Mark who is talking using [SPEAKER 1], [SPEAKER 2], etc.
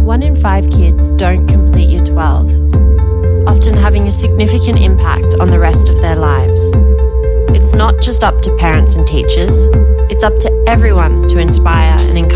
[SPEAKER 1] 1 in 5 kids don't complete Year 12, often having a significant impact on the rest of their lives. It's not just up to parents and teachers, it's up to everyone to inspire and encourage